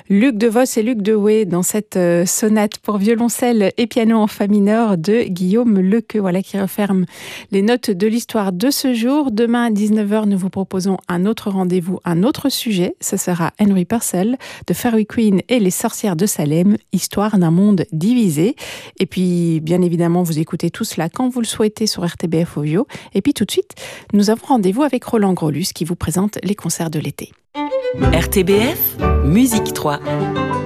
Luc de Vos et Luc de Houé dans cette sonate pour violoncelle et piano en fa mineur de Guillaume Lequeux, voilà qui referme les notes de l'histoire de ce jour. Demain à 19h, nous vous proposons un autre rendez-vous, un autre sujet. Ce sera Henry Purcell de Fairy Queen et les sorcières de Salem, histoire d'un monde divisé. Et puis, bien évidemment, vous écoutez tout cela quand vous le souhaitez sur RTBF Ovio. Et puis tout de suite, nous avons rendez-vous avec Roland Grolus qui vous présente les concerts de l'été. RTBF, Musique 3.